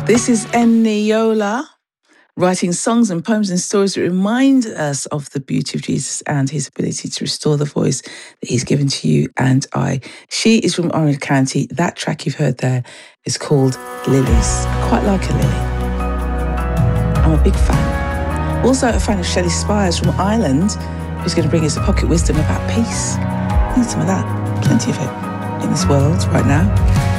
This is Eniola, writing songs and poems and stories that remind us of the beauty of Jesus and his ability to restore the voice that he's given to you and I. She is from Orange County. That track you've heard there is called Lilies. I quite like a lily. I'm a big fan. Also a fan of Shelley Spires from Ireland, who's going to bring us a pocket wisdom about peace. Need some of that. Plenty of it in this world right now.